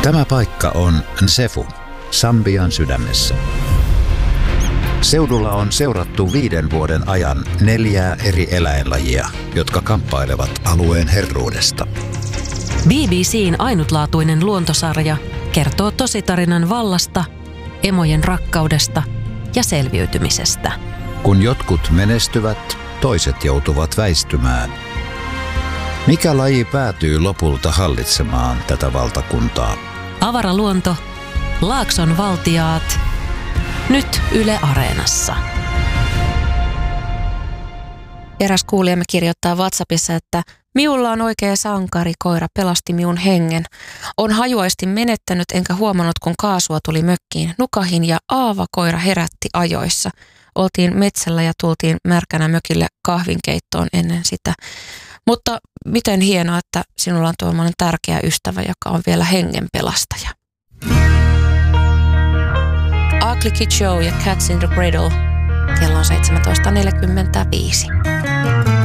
Tämä paikka on Nsefu, Sambian sydämessä. Seudulla on seurattu 5 vuoden ajan 4 eri eläinlajia, jotka kamppailevat alueen herruudesta. BBC:n ainutlaatuinen luontosarja kertoo tositarinan vallasta, emojen rakkaudesta ja selviytymisestä. Kun jotkut menestyvät, toiset joutuvat väistymään. Mikä laji päätyy lopulta hallitsemaan tätä valtakuntaa? Avaraluonto, Laakson valtiaat, nyt Yle Areenassa. Eräs kuulijamme kirjoittaa WhatsAppissa, että minulla on oikea sankari, koira pelasti minun hengen. On hajuaisti menettänyt enkä huomannut, kun kaasua tuli mökkiin. Nukahin ja Aava-koira herätti ajoissa. Oltiin metsällä ja tultiin märkänä mökille kahvinkeittoon ennen sitä. Mutta miten hienoa, että sinulla on tuollainen tärkeä ystävä, joka on vielä hengenpelastaja. Ugly Kid Joe ja Cats in the Cradle. Kello on 17.45.